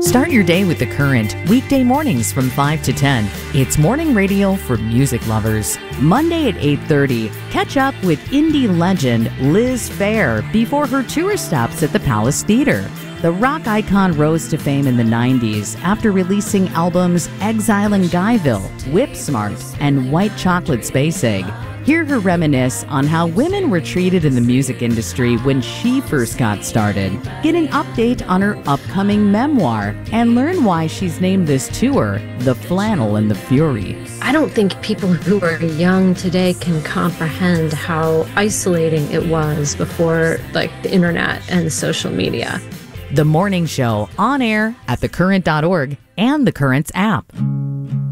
Start your day with The Current, weekday mornings from 5 to 10. It's morning radio for music lovers. Monday at 8:30, catch up with indie legend Liz Phair before her tour stops at the Palace Theater. The rock icon rose to fame in the 90s after releasing albums Exile in Guyville, Whip Smart, and White Chocolate Space Egg. Hear her reminisce on how women were treated in the music industry when she first got started. Get an update on her upcoming memoir and learn why she's named this tour The Flannel and the Fury. I don't think people who are young today can comprehend how isolating it was before the internet and social media. The Morning Show, on air at thecurrent.org and The Current's app.